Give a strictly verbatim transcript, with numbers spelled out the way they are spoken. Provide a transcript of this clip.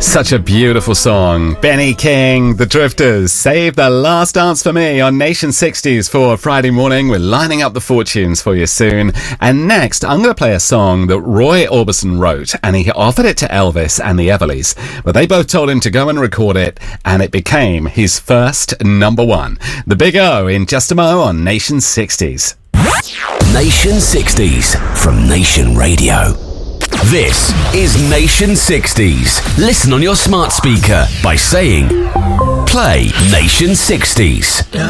Such a beautiful song. Benny King, The Drifters, Save the Last Dance for Me on Nation sixties for Friday morning. We're lining up the fortunes for you soon. And next, I'm going to play a song that Roy Orbison wrote, and he offered it to Elvis and the Everlys, but they both told him to go and record it, and it became his first number one. The Big O in just a mo on Nation sixties. Nation sixties from Nation Radio. This is Nation sixties. Listen on your smart speaker by saying, play Nation sixties.